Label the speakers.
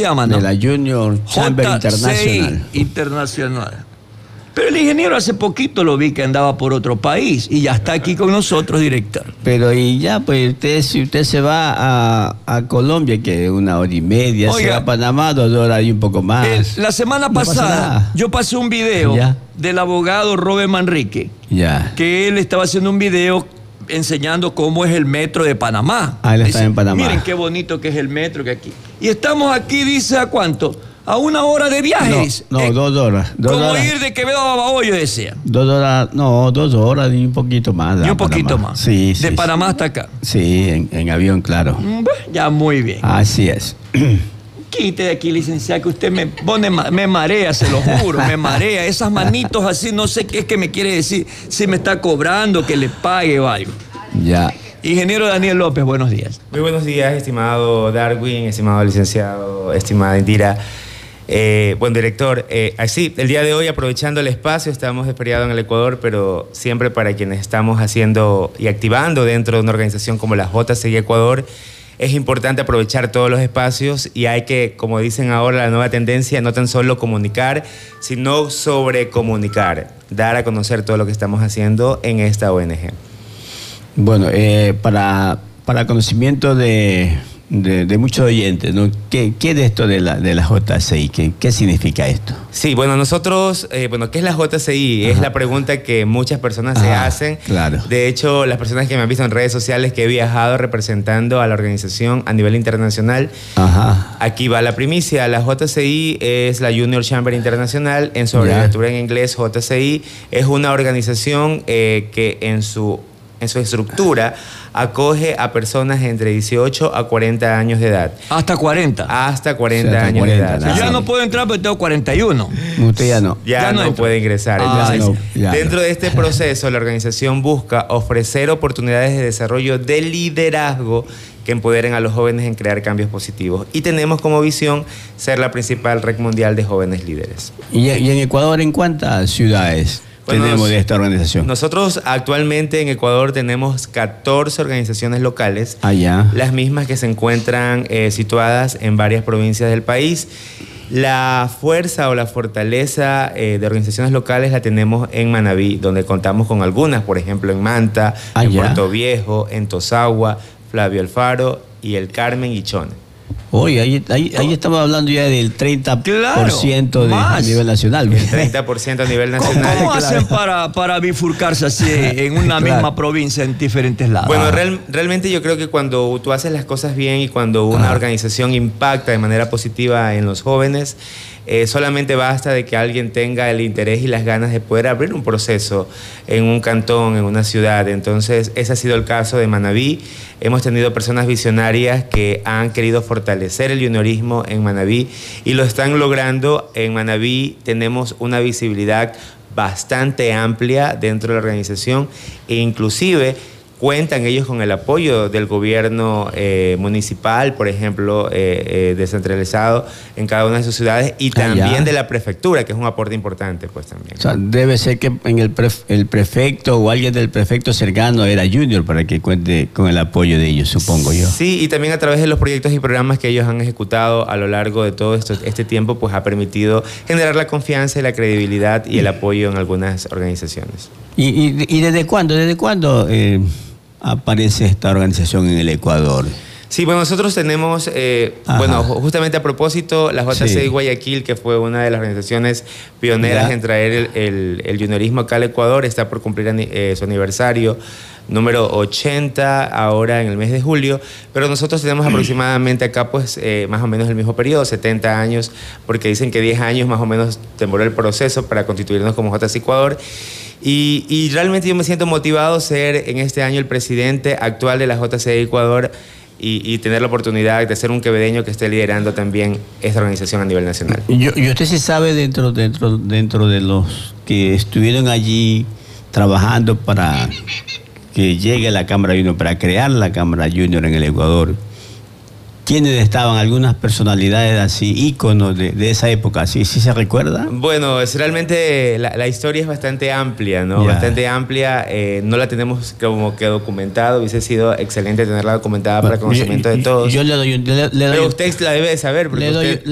Speaker 1: se llama, no?
Speaker 2: De la Junior Chamber
Speaker 1: Internacional. Internacional. Pero el ingeniero hace poquito lo vi que andaba por otro país y ya está aquí con nosotros, director.
Speaker 2: Pero y ya, pues si usted se va a Colombia, que es 1 hora y media,
Speaker 1: Oiga,
Speaker 2: se va a Panamá, 2 horas y un poco más.
Speaker 1: La semana
Speaker 2: No pasa
Speaker 1: pasada
Speaker 2: nada.
Speaker 1: yo pasé un video del abogado Robert Manrique, que él estaba haciendo un video enseñando cómo es el metro de Panamá.
Speaker 2: Ah, él está en Panamá.
Speaker 1: Miren qué bonito que es el metro que aquí. Y estamos aquí, dice, ¿a cuánto? A 1 hora de viajes.
Speaker 2: No, 2 horas.
Speaker 1: Como ir de Quevedo a Babahoyo, decía.
Speaker 2: 2 horas, no, 2 horas y un poquito más.
Speaker 1: Y un poquito más.
Speaker 2: Sí,
Speaker 1: de Panamá hasta acá.
Speaker 2: Sí, en avión, claro.
Speaker 1: Ya, muy bien.
Speaker 2: Así es.
Speaker 1: Quite de aquí, licenciada, que usted me marea, se lo juro, me marea. Esas manitos así, no sé qué es que me quiere decir. Si me está cobrando, que le pague o algo.
Speaker 2: Ya.
Speaker 1: Ingeniero Daniel López, buenos días.
Speaker 3: Muy buenos días, estimado Darwin, estimado licenciado, estimada Indira. Buen director, así, el día de hoy, aprovechando el espacio, estamos de feriado en el Ecuador, pero siempre para quienes estamos haciendo y activando dentro de una organización como la JCI Ecuador, es importante aprovechar todos los espacios y hay que, como dicen ahora, la nueva tendencia, no tan solo comunicar, sino sobrecomunicar, dar a conocer todo lo que estamos haciendo en esta ONG.
Speaker 2: Bueno, para conocimiento de muchos oyentes, ¿no? ¿Qué es esto de la JCI? ¿Qué significa esto?
Speaker 3: Sí, bueno, nosotros, ¿qué es la JCI? Es la pregunta que muchas personas se hacen.
Speaker 2: Claro.
Speaker 3: De hecho, las personas que me han visto en redes sociales que he viajado representando a la organización a nivel internacional, aquí va la primicia. La JCI es la Junior Chamber Internacional, en su abreviatura en inglés JCI, es una organización que en su estructura acoge a personas entre 18 a 40 años de edad.
Speaker 1: ¿Hasta 40?
Speaker 3: Hasta 40 años de edad.
Speaker 1: Yo ya no puedo entrar porque tengo 41.
Speaker 2: Usted ya no.
Speaker 3: Ya no puede ingresar. Dentro de este proceso, la organización busca ofrecer oportunidades de desarrollo de liderazgo que empoderen a los jóvenes en crear cambios positivos. Y tenemos como visión ser la principal red mundial de jóvenes líderes.
Speaker 2: ¿Y en Ecuador en cuántas ciudades tenemos de esta organización?
Speaker 3: Nosotros actualmente en Ecuador tenemos 14 organizaciones locales, las mismas que se encuentran situadas en varias provincias del país. La fuerza o la fortaleza de organizaciones locales la tenemos en Manabí, donde contamos con algunas, por ejemplo en Manta, en Puerto Viejo, en Tosagua, Flavio Alfaro y el Carmen y Chone.
Speaker 2: Oye, ahí estamos hablando ya del 30% a nivel nacional.
Speaker 3: El 30% a nivel nacional.
Speaker 1: ¿Cómo hacen para bifurcarse así en una misma provincia en diferentes lados?
Speaker 3: Bueno, realmente yo creo que cuando tú haces las cosas bien y cuando una organización impacta de manera positiva en los jóvenes, solamente basta de que alguien tenga el interés y las ganas de poder abrir un proceso en un cantón, en una ciudad. Entonces, ese ha sido el caso de Manabí. Hemos tenido personas visionarias que han querido fortalecer el juniorismo en Manabí y lo están logrando. En Manabí tenemos una visibilidad bastante amplia dentro de la organización e inclusive cuentan ellos con el apoyo del gobierno municipal, por ejemplo, descentralizado en cada una de sus ciudades y también de la prefectura, que es un aporte importante, pues también.
Speaker 2: O sea, debe ser que en el prefecto o alguien del prefecto cercano era junior para que cuente con el apoyo de ellos, supongo yo.
Speaker 3: Sí, y también a través de los proyectos y programas que ellos han ejecutado a lo largo de todo este tiempo, pues ha permitido generar la confianza y la credibilidad y el apoyo en algunas organizaciones.
Speaker 2: ¿Y desde cuándo? Aparece esta organización en el Ecuador?
Speaker 3: Sí, bueno, nosotros tenemos, justamente a propósito, la JCI Guayaquil, que fue una de las organizaciones pioneras en traer el juniorismo acá al Ecuador, está por cumplir su aniversario número 80 ahora en el mes de julio, pero nosotros tenemos aproximadamente acá pues más o menos el mismo periodo, 70 años, porque dicen que 10 años más o menos demoró el proceso para constituirnos como JCI Ecuador. Y realmente yo me siento motivado a ser en este año el presidente actual de la JCI Ecuador y tener la oportunidad de ser un quevedeño que esté liderando también esta organización a nivel nacional.
Speaker 2: Y usted sí sabe dentro de los que estuvieron allí trabajando para que llegue la Cámara Junior, para crear la Cámara Junior en el Ecuador, ¿quiénes estaban? Algunas personalidades así, íconos de esa época, ¿sí se recuerda?
Speaker 3: Bueno, realmente la historia es bastante amplia, ¿no? Bastante amplia, no la tenemos como que documentada, hubiese sido excelente tenerla documentada para conocimiento de todos.
Speaker 2: Yo le doy
Speaker 3: pero usted la debe de saber, porque